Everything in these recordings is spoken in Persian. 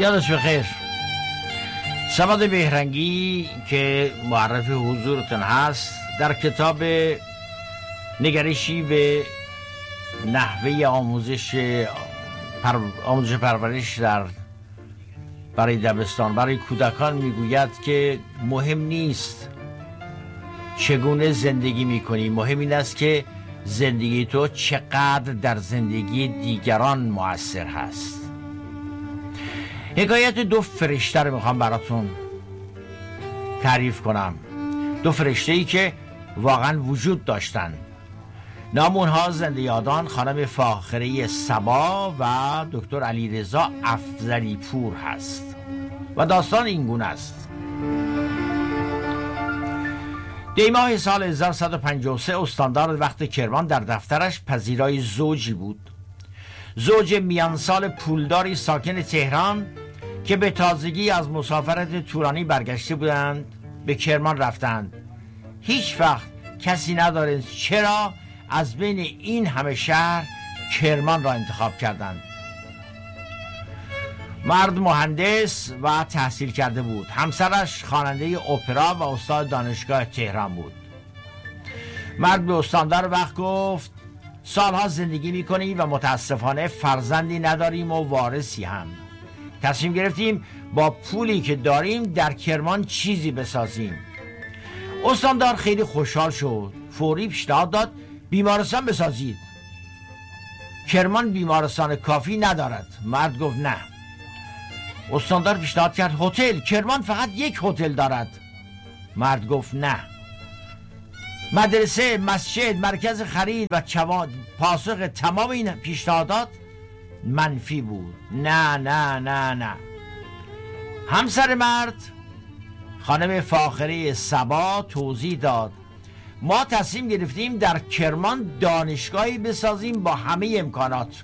یادش بخیر. صمد بهرنگی که معرف حضورتون هست در کتاب نگرشی به نحوه آموزش پرورش برای دبستان برای کودکان میگوید که مهم نیست چگونه زندگی میکنی، مهم این است که زندگی تو چقدر در زندگی دیگران مؤثر هست. حکایت دو فرشته رو میخوام براتون تعریف کنم. دو فرشته ای که واقعا وجود داشتن. نام اونها زنده یادان خانم فاخره صبا و دکتر علیرضا افضلی پور هست و داستان این گونه است. دیماه سال 1153 استاندار وقت کرمان در دفترش پذیرای زوجی بود. زوج میانسال پولداری ساکن تهران که به تازگی از مسافرت طولانی برگشته بودند به کرمان رفتند. هیچ وقت کسی ندارد چرا از بین این همه شهر کرمان را انتخاب کردند. مرد مهندس و تحصیل کرده بود. همسرش خواننده اپرا و استاد دانشگاه تهران بود. مرد به استاندار وقت گفت سالها زندگی میکنی و متاسفانه فرزندی نداریم و وارثی هم. تصمیم گرفتیم با پولی که داریم در کرمان چیزی بسازیم. استاندار خیلی خوشحال شد. فوری پیشنهاد داد بیمارستان بسازید. کرمان بیمارستان کافی ندارد. مرد گفت نه. استاندار پیشنهاد کرد هتل. کرمان فقط یک هتل دارد. مرد گفت نه. مدرسه، مسجد، مرکز خرید و پاسخ تمام این پیشنهادات منفی بود. نه نه نه نه. همسر مرد خانم فاخره صبا توضیح داد ما تصمیم گرفتیم در کرمان دانشگاهی بسازیم با همه امکانات.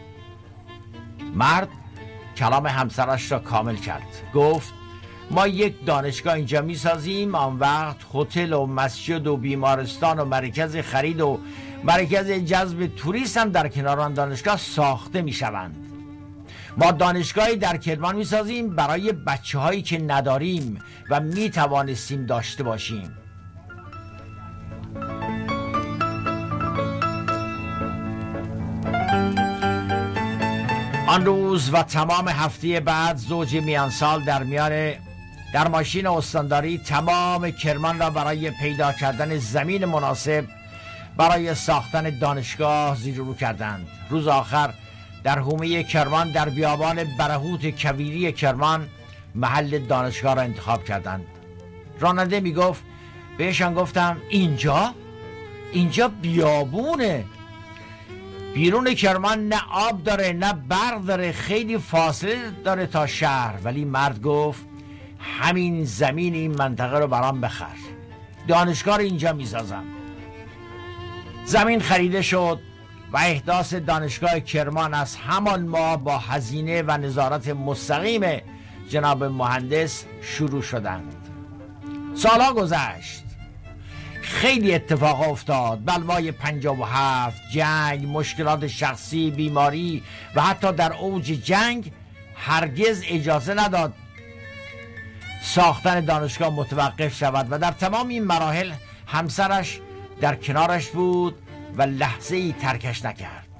مرد کلام همسرش را کامل کرد. گفت ما یک دانشگاه اینجا میسازیم، آن وقت هتل و مسجد و بیمارستان و مرکز خرید و مرکز جذب توریست هم در کنار آن دانشگاه ساخته میشوند. ما دانشگاهی در کرمان میسازیم برای بچه هایی که نداریم و میتوانستیم داشته باشیم. آن روز و تمام هفته بعد زوج میانسال در ماشین استانداری تمام کرمان را برای پیدا کردن زمین مناسب برای ساختن دانشگاه زیر و رو کردند. روز آخر در حومه کرمان در بیابان برهوت کویری کرمان محل دانشگاه را انتخاب کردند. راننده می گفت بهشان گفتم اینجا بیابونه. بیرون کرمان نه آب داره نه برق داره، خیلی فاصله داره تا شهر. ولی مرد گفت همین زمین این منطقه رو برام بخر، دانشگاه رو اینجا میسازم. زمین خریده شد و احداث دانشگاه کرمان از همان ماه با هزینه و نظارت مستقیم جناب مهندس شروع شدند. سالها گذشت، خیلی اتفاق افتاد. بلوای 57، جنگ، مشکلات شخصی، بیماری و حتی در اوج جنگ هرگز اجازه نداد ساختن دانشگاه متوقف شود و در تمام این مراحل همسرش در کنارش بود و لحظه ای ترکش نکرد.